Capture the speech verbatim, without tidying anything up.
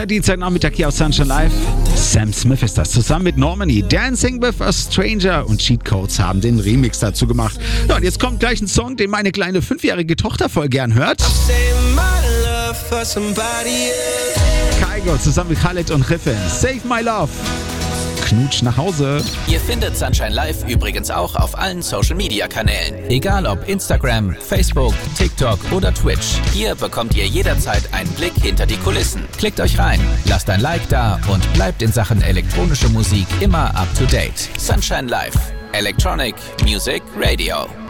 Schöner Dienstagnachmittag hier auf Sunshine Live. Sam Smith ist das zusammen mit Normani. Dancing with a Stranger und Cheat Codes haben den Remix dazu gemacht. Ja, und jetzt kommt gleich ein Song, den meine kleine fünfjährige Tochter voll gern hört. Kygo zusammen mit Khaled und Riffin. Save My Love. Knutsch nach Hause. Ihr findet Sunshine Live übrigens auch auf allen Social-Media-Kanälen. Egal ob Instagram, Facebook, TikTok oder Twitch. Hier bekommt ihr jederzeit einen Blick hinter die Kulissen. Klickt euch rein, lasst ein Like da und bleibt in Sachen elektronische Musik immer up to date. Sunshine Live. Electronic Music Radio.